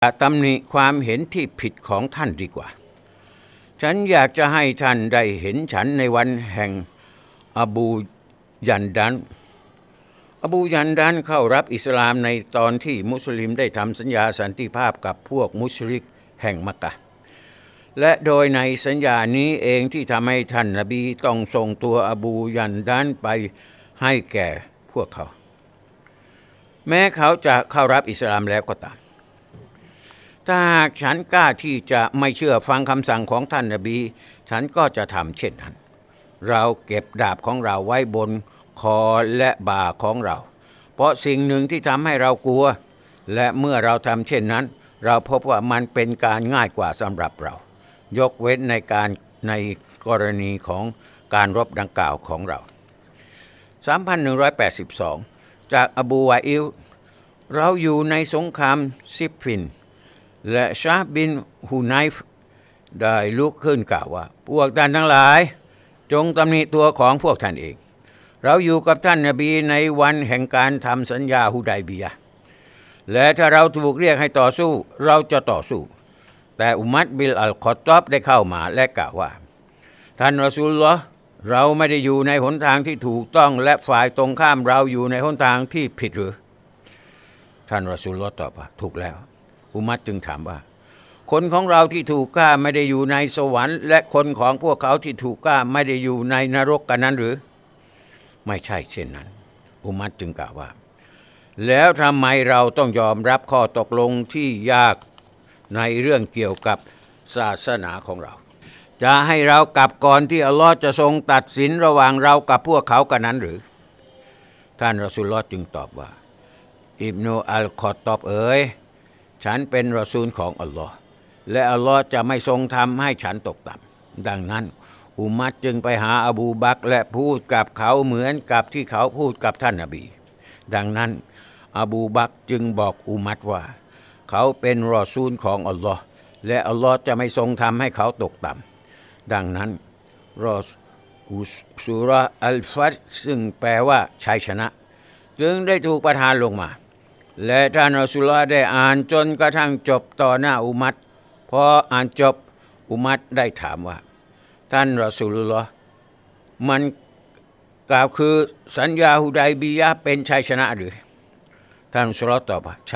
ตำหนิความเห็นที่ผิดของท่านดีกว่าฉันอยากจะให้ท่านได้เห็นฉันในวันแห่งอบูยันดันเข้ารับอิสลามในตอนที่มุสลิมได้ทำสัญญาสันติภาพกับพวกมุชริกแห่งมักกะฮ์และโดยในสัญญานี้เองที่ทำให้ท่านนบีต้องส่งตัวอบูยันดันไปให้แก่พวกเขาแม้เขาจะเข้ารับอิสลามแล้วก็ตามถ้าหากฉันกล้าที่จะไม่เชื่อฟังคำสั่งของท่านนบีฉันก็จะทำเช่นนั้นเราเก็บดาบของเราไว้บนคอและบ่าของเราเพราะสิ่งหนึ่งที่ทำให้เรากลัวและเมื่อเราทำเช่นนั้นเราพบว่ามันเป็นการง่ายกว่าสำหรับเรายกเว้นในกรณีของการรบดังกล่าวของเรา 3,182 จากอบูวาอิลเราอยู่ในสงครามซิฟฟินและชาบินฮูไนฟ์ได้ลุกขึ้นกล่าวว่าพวกท่านทั้งหลายจงตำหนิตัวของพวกท่านเองเราอยู่กับท่านนบีในวันแห่งการทำสัญญาฮุดัยบียะห์และถ้าเราถูกเรียกให้ต่อสู้เราจะต่อสู้แต่อุมัรบินอัลคอฏฏอบได้เข้ามาและกล่าวว่าท่านรอซูลุลลอฮ์เราไม่ได้อยู่ในหนทางที่ถูกต้องและฝ่ายตรงข้ามเราอยู่ในหนทางที่ผิดหรือท่านรอซูลุลลอฮ์ตอบว่าถูกแล้วอุมัรจึงถามว่าคนของเราที่ถูกฆ่าไม่ได้อยู่ในสวรรค์และคนของพวกเขาที่ถูกฆ่าไม่ได้อยู่ในนรกกันนั้นหรือไม่ใช่เช่นนั้นอุมัรจึงกล่าวว่าแล้วทำไมเราต้องยอมรับข้อตกลงที่ยากในเรื่องเกี่ยวกับศาสนาของเราจะให้เรากลับก่อนที่อัลลอฮ์จะทรงตัดสินระหว่างเรากับพวกเขากันนั้นหรือท่านรอซูลุลลอฮ์จึงตอบว่าอิบนุอัลคอฏฏอบเอ๋ยฉันเป็นรอซูลของอัลลอฮ์และอัลลอฮ์จะไม่ทรงทำให้ฉันตกต่ำดังนั้นอุมัรจึงไปหาอบูบักรและพูดกับเขาเหมือนกับที่เขาพูดกับท่านนบีดังนั้นอบูบักรจึงบอกอุมัรว่าเขาเป็นรอซูลของอัลลอฮ์และอัลลอฮ์จะไม่ทรงทำให้เขาตกต่ำดังนั้นซูเราะห์อัลฟัตฮ์ซึ่งแปลว่าชัยชนะจึงได้ถูกประทานลงมาและท่านรอซูลุลลอฮ์ได้อ่านจนกระทั่งจบต่อหน้าอุมัรพออ่านจบอุมัรได้ถามว่าท่านรอซูลุลลอฮ์มันกล่าวคือสัญญาฮุดัยบียะห์เป็นชัยชนะหรือท่านรอซูลุลลอฮ์ตอบว่าใช่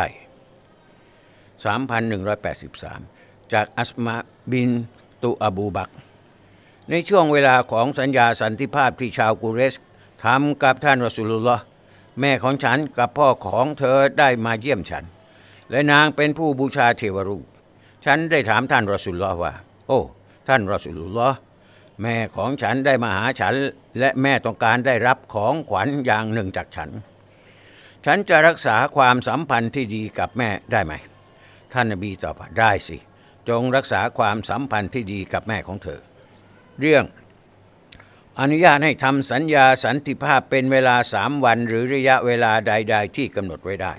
3,183 จากอัสมาบินตุอบูบักรในช่วงเวลาของสัญญาสันติภาพที่ชาวกุเรชทำกับท่านรอซูลุลลอฮ์แม่ของฉันกับพ่อของเธอได้มาเยี่ยมฉันและนางเป็นผู้บูชาเทวรูปฉันได้ถามท่านรอซูลุลลอฮ์ว่าโอ้ท่านรอซูลุลลอฮ์แม่ของฉันได้มาหาฉันและแม่ต้องการได้รับของขวัญอย่างหนึ่งจากฉันจะรักษาความสัมพันธ์ที่ดีกับแม่ได้ไหมท่านนบีตอบว่าได้สิจงรักษาความสัมพันธ์ที่ดีกับแม่ของเธอเรื่องอนุญาตให้ทำสัญญาสันติภาพเป็นเวลา3 วันหรือระยะเวลาใดๆที่กำหนดไว้ได้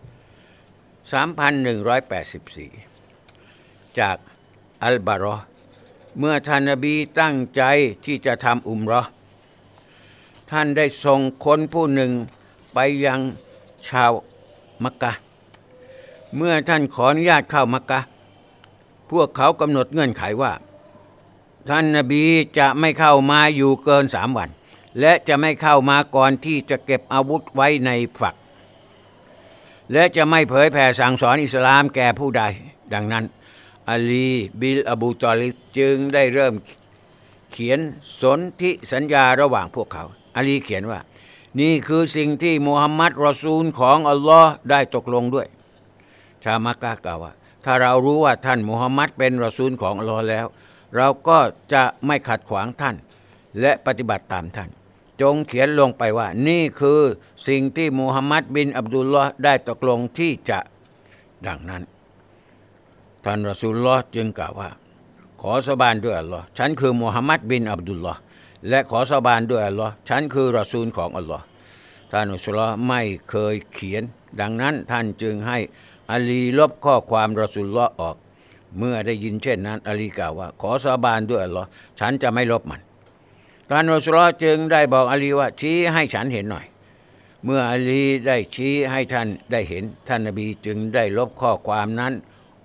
3,184 จากอัลบารอเมื่อท่านนบีตั้งใจที่จะทำอุมเราะห์ท่านได้ส่งคนผู้หนึ่งไปยังชาวมักกะฮ์เมื่อท่านขออนุญาตเข้ามักกะฮ์พวกเขากำหนดเงื่อนไขว่าท่านนบีจะไม่เข้ามาอยู่เกิน3 วันและจะไม่เข้ามาก่อนที่จะเก็บอาวุธไว้ในฝักและจะไม่เผยแผ่สั่งสอนอิสลามแก่ผู้ใดดังนั้นอาลีบินอบูตอลิบจึงได้เริ่มเขียนสนธิสัญญาระหว่างพวกเขาอาลีเขียนว่านี่คือสิ่งที่มุฮัมมัดรอซูลของอัลลอฮ์ได้ตกลงด้วยชาวมักกะฮ์กล่าวว่าถ้าเรารู้ว่าท่านมุฮัมมัดเป็นรอซูลของอัลลอฮ์แล้วเราก็จะไม่ขัดขวางท่านและปฏิบัติตามท่านจงเขียนลงไปว่านี่คือสิ่งที่มุฮัมมัดบินอับดุลลอฮ์ได้ตกลงที่จะดังนั้นท่านรอซูลุลลอฮ์จึงกล่าวว่าขอสาบานด้วยอัลลอฮ์ฉันคือมุฮัมมัดบินอับดุลลอฮ์และขอสาบานด้วยอัลลอฮ์ฉันคือรอซูลของอัลลอฮ์ท่านรอซูลุลลอฮ์ไม่เคยเขียนดังนั้นท่านจึงให้อาลีลบข้อความรอซูลุลลอฮ์ออกเมื่อได้ยินเช่นนั้นอาลีกล่าวว่าขอสาบานด้วยอัลลอฮ์ฉันจะไม่ลบมันท่านรอซูลุลลอฮ์จึงได้บอกอาลีว่าชี้ให้ฉันเห็นหน่อยเมื่ออาลีได้ชี้ให้ท่านได้เห็นท่านนบีจึงได้ลบข้อความนั้น